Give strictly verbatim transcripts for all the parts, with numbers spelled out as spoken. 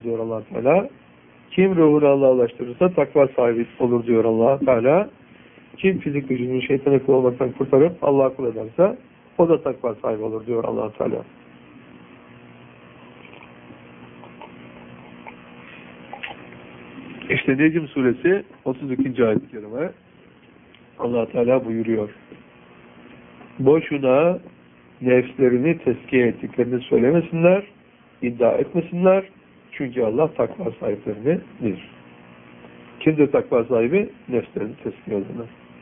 diyor Allah Teala. Kim ruhunu Allah'a ulaştırırsa takva sahibi olur diyor Allah Teala. Kim fizik gücünü şeytana kul olmaktan kurtarıp Allah'a kul ederse o da takva sahibi olur diyor Allah Teala. İşte Necm suresi otuz ikinci ayet-i kerime Allah Teala buyuruyor. Boşuna nefslerini tezkiye ettiklerini söylemesinler, iddia etmesinler. Çünkü Allah takva sahiplerini bilir. Kimdir takva sahibi? Nefslerini tezkiye edenler.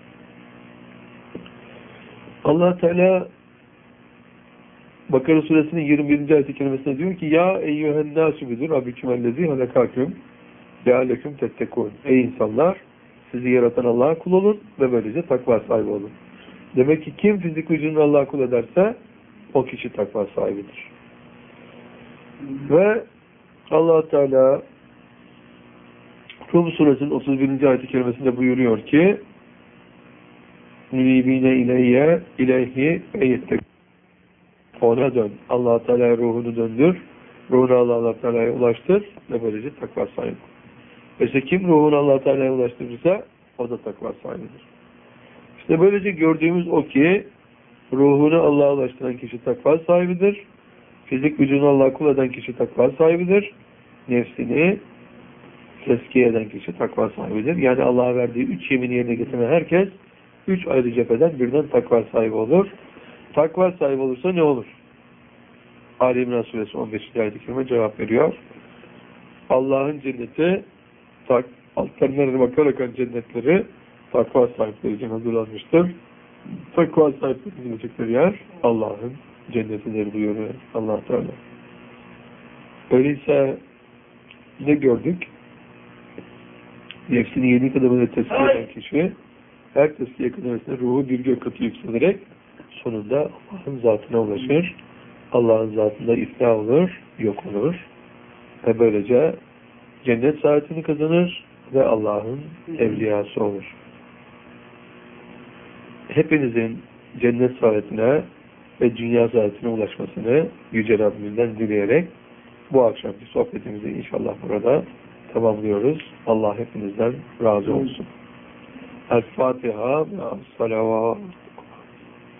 Allah Teala Bakara suresinin yirmi birinci ayet-i kerimesinde diyor ki ya eyyühen nâsü bidur rabbikümellezî halekâküm lealeküm tettekûn. Ey insanlar! Sizi yaratan Allah'a kul olun ve böylece takva sahibi olun. Demek ki kim fizik vücudunu Allah'a kul ederse o kişi takva sahibidir. Ve Allah Teala Rum suresinin otuz birinci ayet-i kerimesinde buyuruyor ki Münibine ileyye ileyhi eyyettek. Ona dön. Allah Teala'ya ruhunu döndür. Ruhunu Allah Teala'ya ulaştır ve böylece takva sahibi. İşte kim ruhunu Allah Teala'ya ulaştırırsa o da takva sahibidir. İşte böylece gördüğümüz o ki ruhunu Allah'a ulaştıran kişi takva sahibidir. Fizik vücudunu Allah'a kul eden kişi takva sahibidir. Nefsini tezkiye eden kişi takva sahibidir. Yani Allah'a verdiği üç yemini yerine getiren herkes üç ayrı cepheden birden takva sahibi olur. Takva sahibi olursa ne olur? Ali İmran suresi on beşinci ayet-i kerime cevap veriyor. Allah'ın cenneti tak, altlarına ırmaklar akan cennetleri takva sahipleri için hazırlanmıştır. Takva sahipleri gidecekleri yer Allah'ın cennetidir buyuruyor Allah Teala. Öyleyse ne gördük? Nefsini yedi kademede tezkiye eden kişi her tezkiye kademesinde ruhu bir gök katı yükselerek sonunda Allah'ın zatına ulaşır. Allah'ın zatında iflah olur, yok olur. Ve böylece cennet saadetini kazanır ve Allah'ın evliyası olur. Hepinizin cennet saadetine ve dünya saadetine ulaşmasını Yüce Rabbimizden dileyerek bu akşamki sohbetimizi inşallah burada tamamlıyoruz. Allah hepinizden razı olsun. El-Fatiha ve as-salavat.